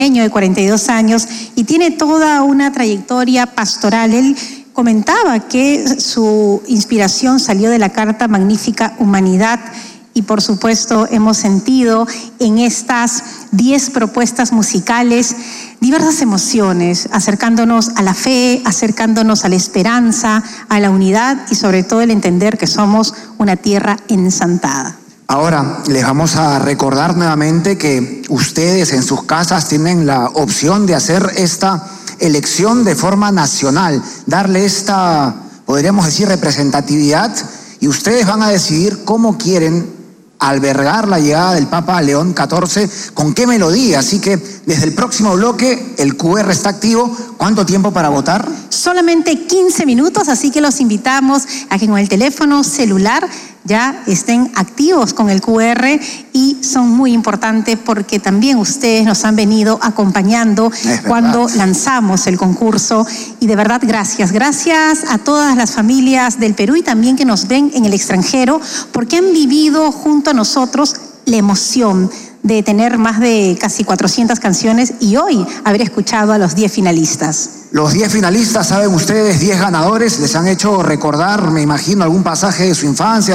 de 42 años y tiene toda una trayectoria pastoral. Él comentaba que su inspiración salió de la Carta Magnífica Humanidad y por supuesto hemos sentido en estas 10 propuestas musicales diversas emociones, acercándonos a la fe, acercándonos a la esperanza, a la unidad y sobre todo el entender que somos una tierra ensantada. Ahora, les vamos a recordar nuevamente que ustedes en sus casas tienen la opción de hacer esta elección de forma nacional, darle esta, podríamos decir, representatividad, y ustedes van a decidir cómo quieren albergar la llegada del Papa León XIV, con qué melodía. Así que desde el próximo bloque el QR está activo. ¿Cuánto tiempo para votar? Solamente 15 minutos, así que los invitamos a que con el teléfono celular ya estén activos con el QR y son muy importantes porque también ustedes nos han venido acompañando cuando lanzamos el concurso y de verdad gracias a todas las familias del Perú y también que nos ven en el extranjero porque han vivido junto a nosotros la emoción de tener más de casi 400 canciones y hoy haber escuchado a los 10 finalistas. Los 10 finalistas, saben ustedes, 10 ganadores, les han hecho recordar, me imagino, algún pasaje de su infancia.